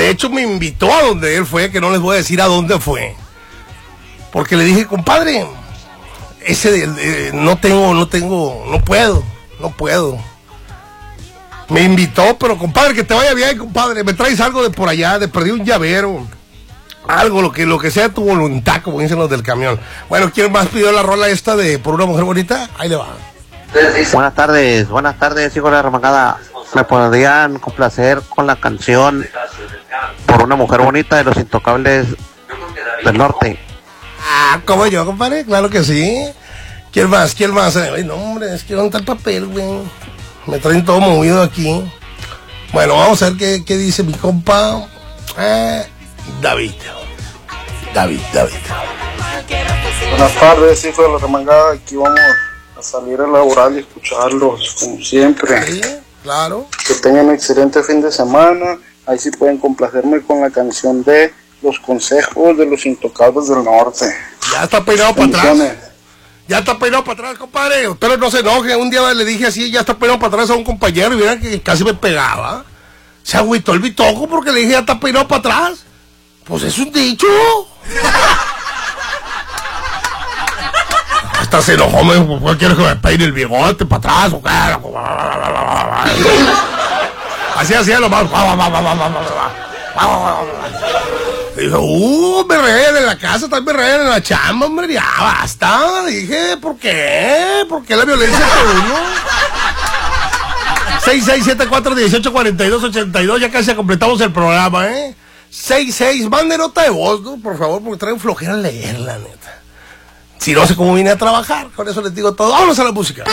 de hecho me invitó a donde él fue, que no les voy a decir a dónde fue. Porque le dije, compadre, no puedo. Me invitó, pero compadre, que te vaya bien, compadre. Me traes algo de por allá, de perdí un llavero. Algo, lo que sea tu voluntad, como dicen los del camión. Bueno, ¿quién más pidió la rola esta de Por una mujer bonita? Ahí le va. Buenas tardes, hijo de la remangada. ¿Me podrían complacer con la canción Por una mujer bonita de Los Intocables del Norte? Ah, como yo, compadre, claro que sí. ¿Quién más? Ay, no, hombre, es que ¿dónde está el papel, güey? Me traen todo movido aquí. Bueno, vamos a ver qué dice mi compa David. Buenas tardes, hijo de la remangada. Aquí vamos a salir a laborar y escucharlos, como siempre. Sí, claro. Que tengan un excelente fin de semana. Ahí sí pueden complacerme con la canción de Los Consejos de Los Intocables del Norte. Ya está peinado para atrás. Ya está peinado para atrás, compadre. Usted no se enoje. Un día le dije así, ya está peinado para atrás a un compañero y vieron que casi me pegaba. Se agüitó el bitoco porque le dije, ya está peinado para atrás. Pues es un dicho. Hasta se enojó, me dijo, ¿por qué quieres que me peine el bigote para atrás o qué? Así lo más. Dijo, me reían en la casa, también me reían en la chamba, hombre, ya basta. Dije, ¿por qué? ¿Por qué la violencia por uno? 6674184282, ya casi completamos el programa, 66, mande nota de voz, ¿no? Por favor, porque traigo flojera leerla, neta. Si no sé cómo vine a trabajar, con eso les digo todo. Vámonos a la música.